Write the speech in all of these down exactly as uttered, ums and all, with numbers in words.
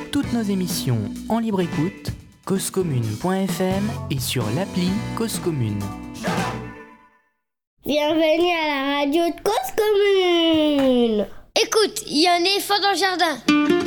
toutes nos émissions en libre écoute, causecommune point f m et sur l'appli Cause Commune. Bienvenue à la radio de Cause Commune. Écoute, il y a un éléphant dans le jardin.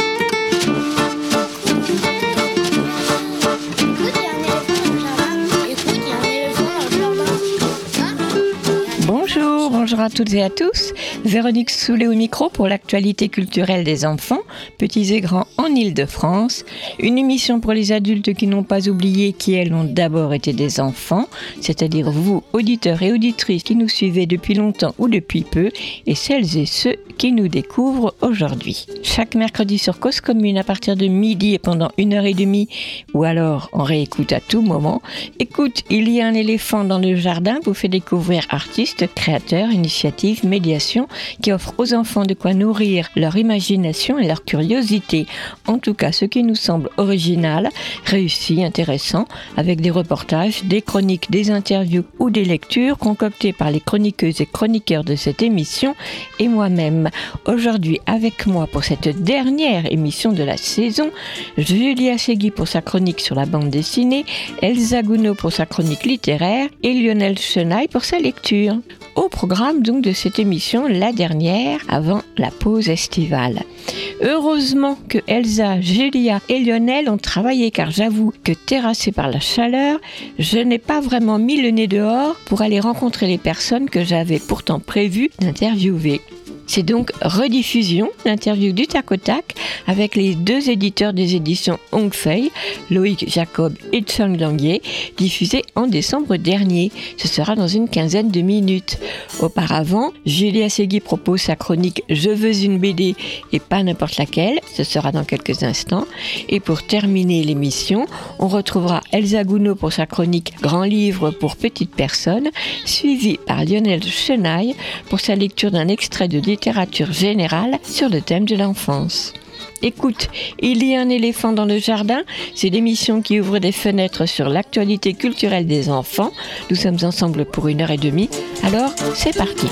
Bonjour, bonjour à toutes et à tous. Véronique Soulet au micro pour l'actualité culturelle des enfants, petits et grands en Île-de-France. Une émission pour les adultes qui n'ont pas oublié qui elles ont d'abord été des enfants, c'est-à-dire vous, auditeurs et auditrices qui nous suivez depuis longtemps ou depuis peu, et celles et ceux qui nous découvrent aujourd'hui. Chaque mercredi sur Cause Commune à partir de midi et pendant une heure et demie, ou alors on réécoute à tout moment. Écoute, il y a un éléphant dans le jardin vous fait découvrir artistes, créateurs, initiatives, médiations qui offrent aux enfants de quoi nourrir leur imagination et leur curiosité. En tout cas, ce qui nous semble original, réussi, intéressant, avec des reportages, des chroniques, des interviews ou des lectures concoctées par les chroniqueuses et chroniqueurs de cette émission et moi-même. Aujourd'hui, avec moi pour cette dernière émission de la saison, Julia Segui pour sa chronique sur la bande dessinée, Elsa Gounod pour sa chronique littéraire et Lionel Chenaille pour sa lecture. Au programme donc de cette émission, la dernière avant la pause estivale. Heureusement que Elsa, Julia et Lionel ont travaillé car j'avoue que terrassée par la chaleur, je n'ai pas vraiment mis le nez dehors pour aller rencontrer les personnes que j'avais pourtant prévu d'interviewer. C'est donc rediffusion d'interviews du tac au tac avec les deux éditeurs des éditions Hong Fei, Loïc Jacob et Chang Languier, diffusés en décembre dernier. Ce sera dans une quinzaine de minutes. Auparavant, Julia Segui propose sa chronique « Je veux une B D et pas n'importe laquelle ». Ce sera dans quelques instants. Et pour terminer l'émission, on retrouvera Elsa Gounod pour sa chronique « Grand livre pour petites personnes », suivie par Lionel Chenaille pour sa lecture d'un extrait de littérature générale sur le thème de l'enfance. Écoute, il y a un éléphant dans le jardin, c'est l'émission qui ouvre des fenêtres sur l'actualité culturelle des enfants. Nous sommes ensemble pour une heure et demie, alors c'est parti.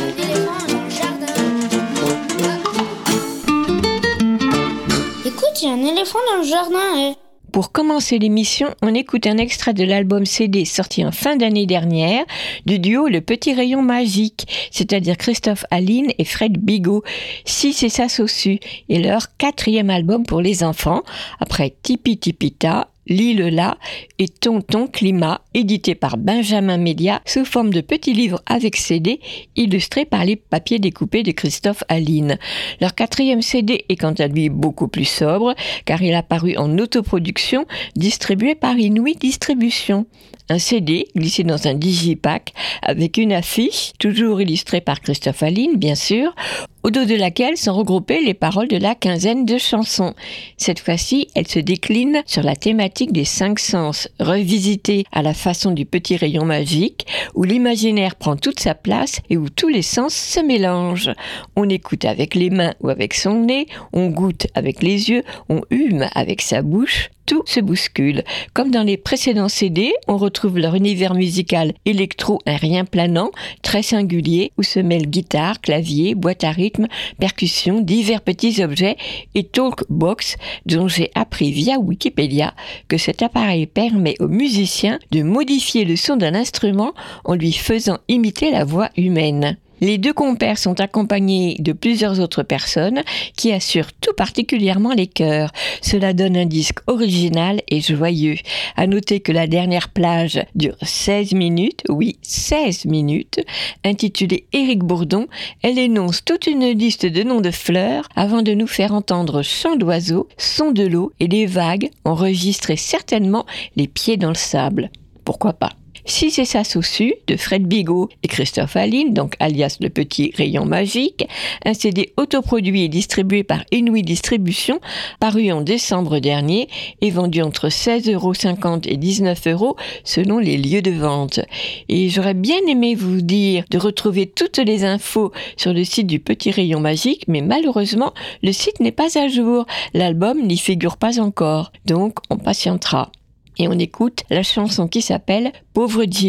Écoute, il y a un éléphant dans le jardin. Eh. Pour commencer l'émission, on écoute un extrait de l'album C D sorti en fin d'année dernière du duo Le Petit Rayon Magique, c'est-à-dire Christophe Aline et Fred Bigot. Si c'est ça Sossu, et leur quatrième album pour les enfants, après Tipi Tipita, L'île là et Tonton Climat, édité par Benjamin Média sous forme de petits livres avec C D, illustrés par les papiers découpés de Christophe Aline. Leur quatrième C D est quant à lui beaucoup plus sobre, car il a paru en autoproduction, distribué par Inouï Distribution. Un C D glissé dans un digipack avec une affiche, toujours illustrée par Christophe Aline, bien sûr, au dos de laquelle sont regroupées les paroles de la quinzaine de chansons. Cette fois-ci, elle se décline sur la thématique des cinq sens, revisitée à la façon du Petit Rayon Magique, où l'imaginaire prend toute sa place et où tous les sens se mélangent. On écoute avec les mains ou avec son nez, on goûte avec les yeux, on hume avec sa bouche. Tout se bouscule. Comme dans les précédents C D, on retrouve leur univers musical électro-aérien planant, très singulier, où se mêlent guitare, clavier, boîte à rythme, percussions, divers petits objets et talkbox, dont j'ai appris via Wikipédia que cet appareil permet aux musiciens de modifier le son d'un instrument en lui faisant imiter la voix humaine. Les deux compères sont accompagnés de plusieurs autres personnes qui assurent tout particulièrement les chœurs. Cela donne un disque original et joyeux. À noter que la dernière plage dure seize minutes, oui, seize minutes, intitulée Éric Bourdon. Elle énonce toute une liste de noms de fleurs avant de nous faire entendre chants d'oiseaux, sons de l'eau et des vagues, enregistrées certainement les pieds dans le sable. Pourquoi pas? Si c'est ça Sossu, de Fred Bigot et Christophe Aline, donc alias Le Petit Rayon Magique, un C D autoproduit et distribué par Inouï Distribution, paru en décembre dernier et vendu entre seize euros cinquante et dix-neuf euros selon les lieux de vente. Et j'aurais bien aimé vous dire de retrouver toutes les infos sur le site du Petit Rayon Magique, mais malheureusement, le site n'est pas à jour. L'album n'y figure pas encore, donc on patientera. Et on écoute la chanson qui s'appelle « Pauvre Jimmy ».